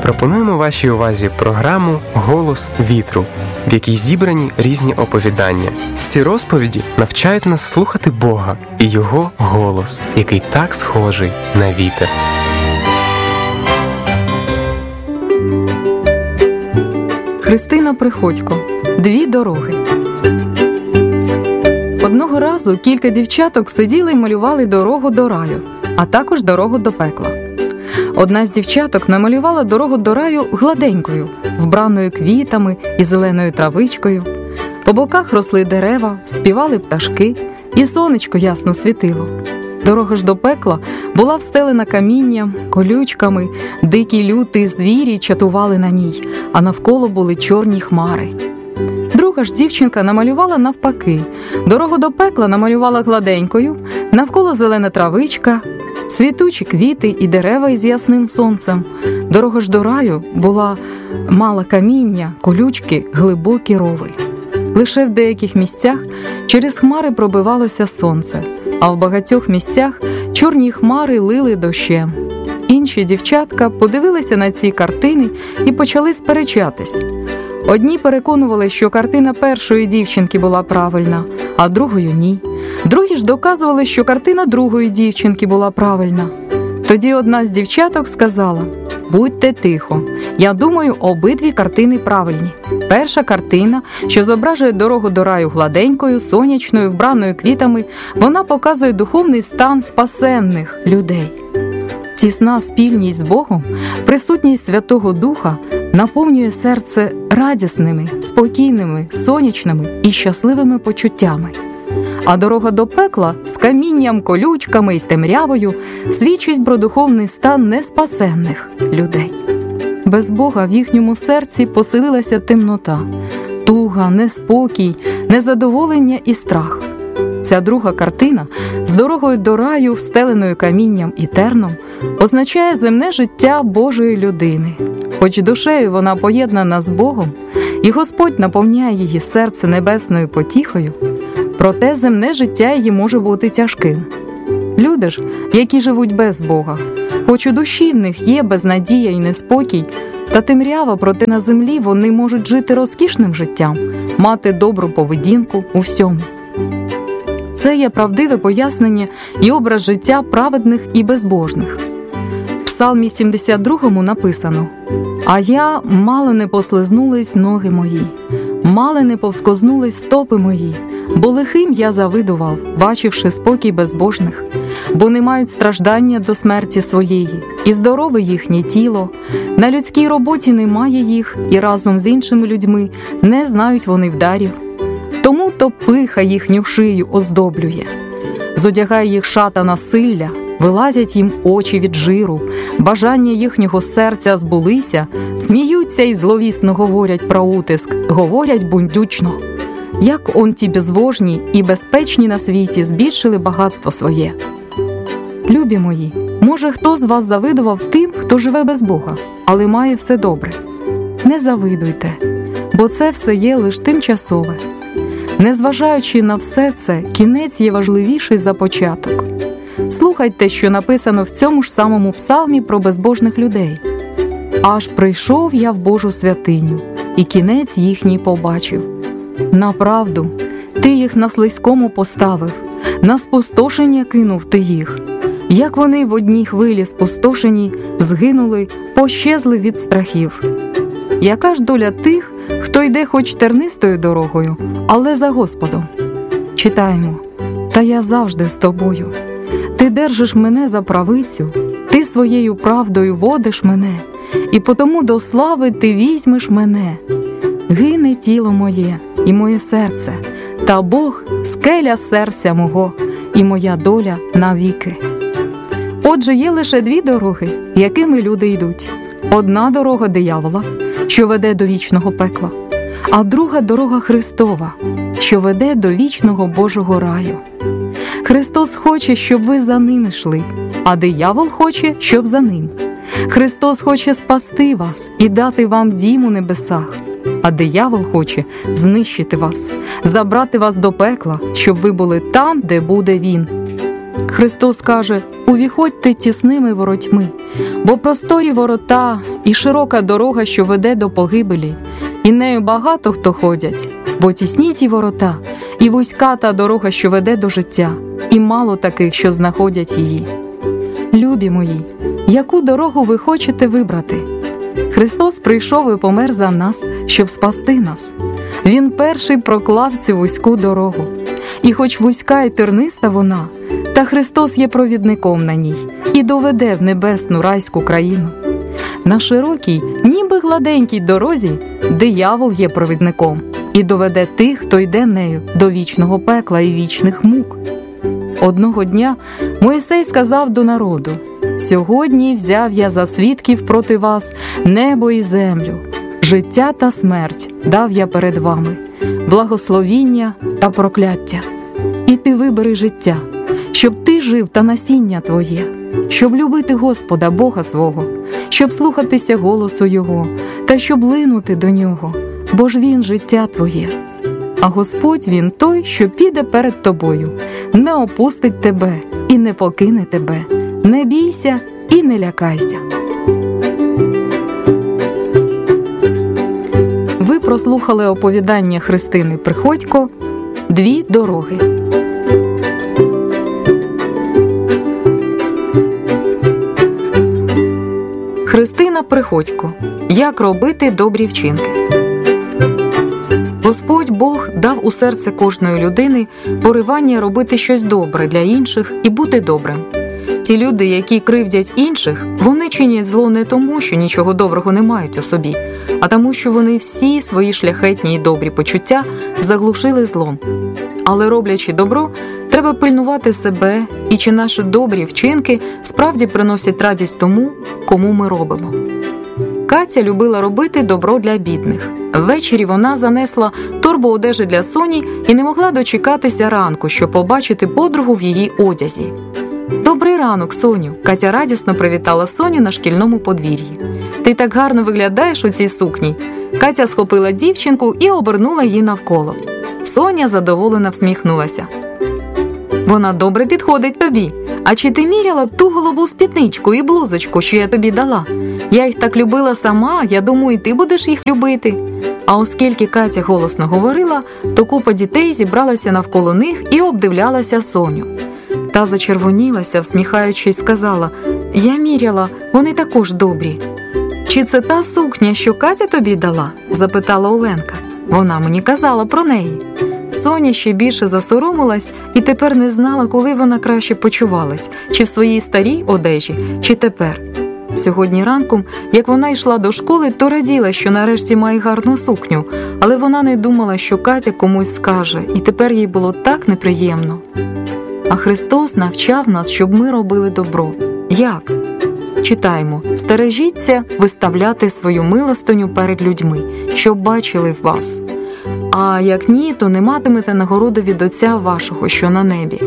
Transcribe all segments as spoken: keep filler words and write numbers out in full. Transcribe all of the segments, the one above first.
Пропонуємо вашій увазі програму «Голос вітру», в якій зібрані різні оповідання. Ці розповіді навчають нас слухати Бога і Його голос, який так схожий на вітер. Христина Приходько. Дві дороги. Одного разу кілька дівчаток сиділи й малювали дорогу до раю, а також дорогу до пекла. Одна з дівчаток намалювала дорогу до раю гладенькою, вбраною квітами і зеленою травичкою. По боках росли дерева, співали пташки, і сонечко ясно світило. Дорога ж до пекла була встелена камінням, колючками, дикі люті звірі чатували на ній, а навколо були чорні хмари. Друга ж дівчинка намалювала навпаки. Дорогу до пекла намалювала гладенькою, навколо зелена травичка, цвітучі квіти і дерева із ясним сонцем. Дорога ж до раю була мала каміння, колючки, глибокі рови. Лише в деяких місцях через хмари пробивалося сонце, а в багатьох місцях чорні хмари лили дощем. Інші дівчатка подивилися на ці картини і почали сперечатись. Одні переконували, що картина першої дівчинки була правильна, а другої – ні. Другі ж доказували, що картина другої дівчинки була правильна. Тоді одна з дівчаток сказала: «Будьте тихо, я думаю, обидві картини правильні. Перша картина, що зображує дорогу до раю гладенькою, сонячною, вбраною квітами, вона показує духовний стан спасенних людей. Тісна спільність з Богом, присутність Святого Духа наповнює серце радісними, спокійними, сонячними і щасливими почуттями. А дорога до пекла з камінням, колючками й темрявою свідчить про духовний стан неспасенних людей. Без Бога в їхньому серці поселилася темнота, туга, неспокій, незадоволення і страх. Ця друга картина з дорогою до раю, встеленою камінням і терном, означає земне життя Божої людини. Хоч душею вона поєднана з Богом, і Господь наповняє її серце небесною потіхою, проте земне життя її може бути тяжким. Люди ж, які живуть без Бога, хоч у душі в них є безнадія і неспокій, та темрява, проте на землі вони можуть жити розкішним життям, мати добру поведінку у всьому. Це є правдиве пояснення і образ життя праведних і безбожних. В Псалмі сімдесят другому написано: «А я мало не послизнулись ноги мої, мало не повскознулись стопи мої, бо лихим я завидував, бачивши спокій безбожних, бо не мають страждання до смерті своєї, і здорове їхнє тіло, на людській роботі немає їх, і разом з іншими людьми не знають вони вдарів. Тому то пиха їхню шию оздоблює, зодягає їх шата насилля, вилазять їм очі від жиру, бажання їхнього серця збулися, сміються і зловісно говорять про утиск, говорять бундючно. Як он ті безбожні і безпечні на світі збільшили багатство своє». Любі мої, може хто з вас завидував тим, хто живе без Бога, але має все добре? Не завидуйте, бо це все є лише тимчасове. Незважаючи на все це, кінець є важливіший за початок. Слухайте, що написано в цьому ж самому псалмі про безбожних людей. «Аж прийшов я в Божу святиню, і кінець їхній побачив. Направду, ти їх на слизькому поставив, на спустошення кинув ти їх. Як вони в одній хвилі спустошені, згинули, пощезли від страхів. Яка ж доля тих, хто йде хоч тернистою дорогою, але за Господом?» Читаємо: «Та я завжди з тобою. Ти держиш мене за правицю, ти своєю правдою водиш мене, і потому до слави ти візьмеш мене. Гине тіло моє і моє серце, та Бог – скеля серця мого, і моя доля навіки». Отже, є лише дві дороги, якими люди йдуть. Одна дорога диявола, що веде до вічного пекла, а друга дорога Христова, що веде до вічного Божого раю. Христос хоче, щоб ви за ним йшли, а диявол хоче, щоб за ним. Христос хоче спасти вас і дати вам дім у небесах, а диявол хоче знищити вас, забрати вас до пекла, щоб ви були там, де буде Він. Христос каже: «Увіходьте тісними воротьми, бо просторі ворота, і і широка дорога, що веде до погибелі, і нею багато хто ходять, бо тісні ті ворота, і вузька та дорога, що веде до життя, і мало таких, що знаходять її. Любі мої, яку дорогу ви хочете вибрати? Христос прийшов і помер за нас, щоб спасти нас. Він перший проклав цю вузьку дорогу. І хоч вузька і терниста вона, та Христос є провідником на ній і доведе в небесну райську країну. На широкій, ніби гладенькій дорозі диявол є провідником і доведе тих, хто йде нею, до вічного пекла і вічних мук. Одного дня Мойсей сказав до народу: «Сьогодні взяв я за свідків проти вас небо і землю, життя та смерть дав я перед вами, благословіння та прокляття. І ти вибери життя, щоб ти жив та насіння твоє, щоб любити Господа Бога свого, щоб слухатися голосу Його, та щоб линути до Нього, бо ж Він життя твоє. А Господь Він той, що піде перед тобою, не опустить тебе і не покине тебе. Не бійся і не лякайся». Ви прослухали оповідання Христини Приходько «Дві дороги». Христина Приходько. Як робити добрі вчинки. Господь Бог дав у серце кожної людини поривання робити щось добре для інших і бути добрим. Ті люди, які кривдять інших, вони чинять зло не тому, що нічого доброго не мають у собі, а тому, що вони всі свої шляхетні і добрі почуття заглушили злом. Але роблячи добро, треба пильнувати себе, і чи наші добрі вчинки справді приносять радість тому, кому ми робимо. Катя любила робити добро для бідних. Ввечері вона занесла торбу одежі для Соні і не могла дочекатися ранку, щоб побачити подругу в її одязі. «Добрий ранок, Соню!» Катя радісно привітала Соню на шкільному подвір'ї. «Ти так гарно виглядаєш у цій сукні!» Катя схопила дівчинку і обернула її навколо. Соня задоволено всміхнулася. «Вона добре підходить тобі. А чи ти міряла ту голубу спідничку і блузочку, що я тобі дала? Я їх так любила сама, я думаю, і ти будеш їх любити». А оскільки Катя голосно говорила, то купа дітей зібралася навколо них і обдивлялася Соню. Та зачервонілася, всміхаючись, сказала: «Я міряла, вони також добрі». «Чи це та сукня, що Катя тобі дала?» – запитала Оленка. «Вона мені казала про неї». Соня ще більше засоромилась і тепер не знала, коли вона краще почувалась – чи в своїй старій одежі, чи тепер. Сьогодні ранком, як вона йшла до школи, то раділа, що нарешті має гарну сукню, але вона не думала, що Катя комусь скаже, і тепер їй було так неприємно. А Христос навчав нас, щоб ми робили добро. Як? Читаємо: «Стережіться виставляти свою милостиню перед людьми, щоб бачили в вас. А як ні, то не матимете нагороди від Отця вашого, що на небі».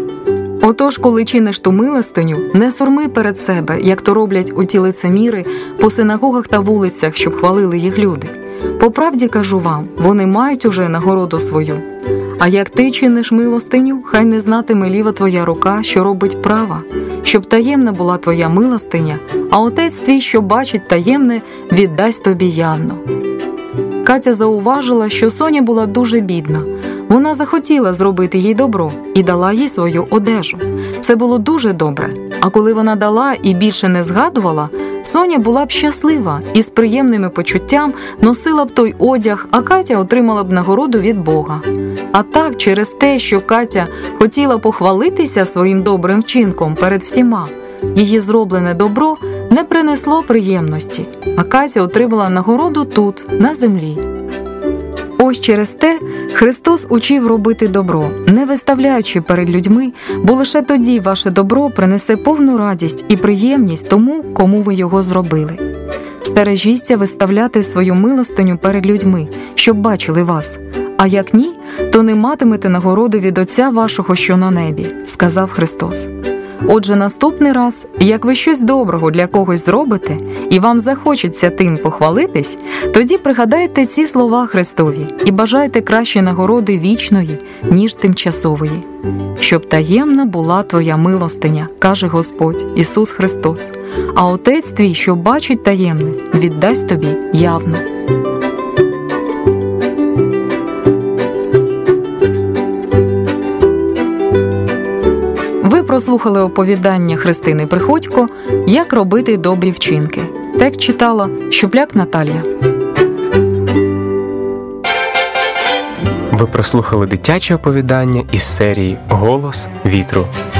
Отож, коли чиниш ту милостиню, не сурми перед себе, як то роблять у ті лицеміри по синагогах та вулицях, щоб хвалили їх люди. По правді кажу вам, вони мають уже нагороду свою. А як ти чиниш милостиню, хай не знатиме ліва твоя рука, що робить права, щоб таємна була твоя милостиня, а Отець твій, що бачить таємне, віддасть тобі явно. Катя зауважила, що Соня була дуже бідна. Вона захотіла зробити їй добро і дала їй свою одежу. Це було дуже добре. А коли вона дала і більше не згадувала, Соня була б щаслива і з приємними почуттям носила б той одяг, а Катя отримала б нагороду від Бога. А так, через те, що Катя хотіла похвалитися своїм добрим вчинком перед всіма, її зроблене добро не принесло приємності, а Катя отримала нагороду тут, на землі. Ось через те Христос учив робити добро, не виставляючи перед людьми, бо лише тоді ваше добро принесе повну радість і приємність тому, кому ви його зробили. Стережіться виставляти свою милостиню перед людьми, щоб бачили вас. А як ні, то не матимете нагороди від Отця вашого, що на небі, сказав Христос. Отже, наступний раз, як ви щось доброго для когось зробите, і вам захочеться тим похвалитись, тоді пригадайте ці слова Христові і бажайте кращі нагороди вічної, ніж тимчасової. Щоб таємна була твоя милостиня, каже Господь Ісус Христос, а Отець твій, що бачить таємне, віддасть тобі явно. Ви прослухали оповідання Христини Приходько «Як робити добрі вчинки». Текст читала Щупляк Наталія. Ви прослухали дитяче оповідання із серії «Голос вітру».